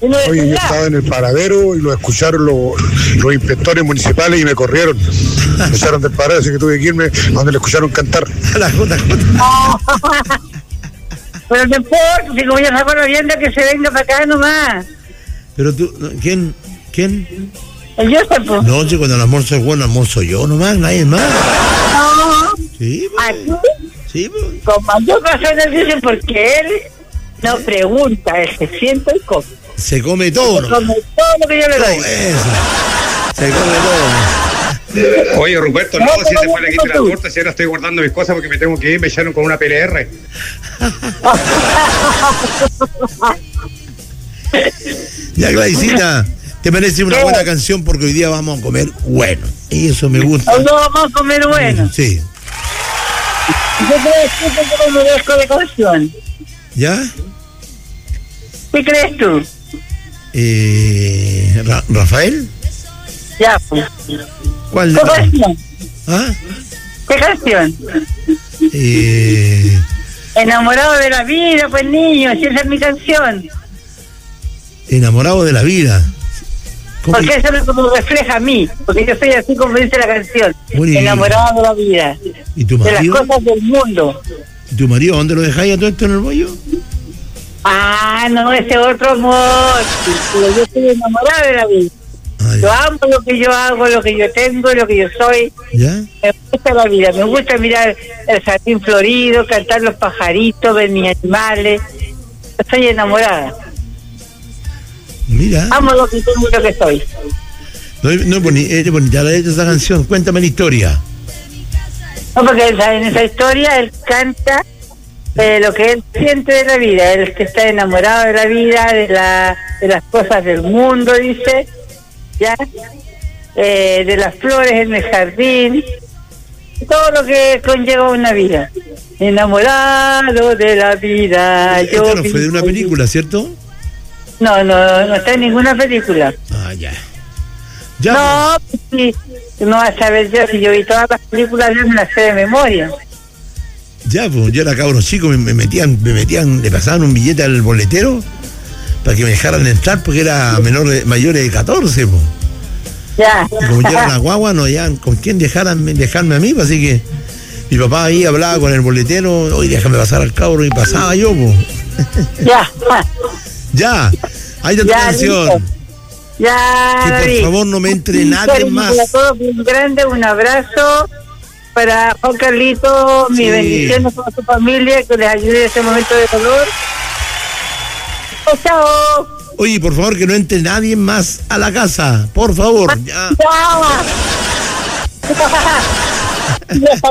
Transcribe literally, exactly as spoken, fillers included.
No Oye, yo estaba en el paradero y lo escucharon los, los inspectores municipales y me corrieron. Me echaron del paradero, así que tuve que irme donde le escucharon cantar. La J J. Pero no importa, si como ya está corriendo, que se venga para acá nomás. Pero tú, ¿quién? ¿Quién? El Joseph, pues. No, si cuando el almuerzo es bueno, almuerzo yo nomás, nadie más. No. Sí, pues. Aquí, Sí, pues. con mayor razón él dice, porque él no pregunta, él se sienta y come. Se come todo, Se ¿no? come todo lo que yo le doy. Todo eso. Se come todo. Oye, Ruperto, no, si se fue la quinta de la puerta, si ahora estoy guardando mis cosas porque me tengo que ir, me echaron con una P L R. Ya, Gladysita, te merece una ¿Qué? buena canción porque hoy día vamos a comer bueno. Y eso me gusta. Hoy no vamos a comer bueno. Sí. ¿Qué crees tú que yo me merezco de canción? ¿Ya? ¿Qué crees tú? Eh, Ra- ¿Rafael? Ya, pues. ¿Cuál? ¿Qué canción? ¿Ah? ¿Qué canción? Eh, Enamorado de la vida, pues niño, si esa es mi canción. enamorado de la vida. ¿Cómo? Porque eso es como refleja a mí, porque yo soy así como dice la canción. Muy Enamorado de la vida, ¿Y tu de las marido? cosas del mundo. ¿Y tu marido dónde lo dejáis a todo esto en el bollo? Ah, no, ese otro amor. Pero yo estoy enamorada de la vida. Ah, Yo ya. amo lo que yo hago, lo que yo tengo, lo que yo soy. ¿Ya? Me gusta la vida, me gusta mirar el jardín florido, cantar los pajaritos, ver mis animales. Estoy enamorada. Mira. Amo lo que tengo y lo que soy. No, no es boni- es bonita la letra de esa canción. Cuéntame la historia. No, porque esa- en esa historia él canta eh, lo que él siente de la vida. Él que está enamorado de la vida, de la de las cosas del mundo, dice, ya, eh, de las flores en el jardín, todo lo que conlleva una vida. Enamorado de la vida. Yo Esto no fue de una vivo- película, ¿cierto? No, no, no está en ninguna película. Ah, ya. Ya. No, pues sí, no vas a saber yo, si yo vi todas las películas, yo me las sé de memoria. Ya, pues yo era cabro chico, me, me metían, me metían, le pasaban un billete al boletero para que me dejaran entrar porque era menor de, mayores de catorce, pues. Ya. Y como yo era una guagua, no hallaban con quién dejaran, dejarme a mí, pues, así que mi papá ahí hablaba con el boletero, oye, déjame pasar al cabro, y pasaba yo, pues. Ya. Ya, ahí está tu Ya, canción. listo. Ya, Que por David. favor no me entre Un nadie cariño más. para todos, un grande, un abrazo para Juan Carlito, Sí. mis bendiciones para su familia, que les ayude en este momento de dolor. Chao, chao. Oye, por favor, que no entre nadie más a la casa, por favor. Ya. Chao.